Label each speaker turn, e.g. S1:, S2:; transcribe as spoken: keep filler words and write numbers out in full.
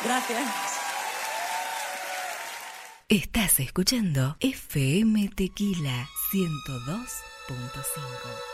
S1: Gracias.
S2: Estás escuchando F M Tequila ciento dos punto cinco.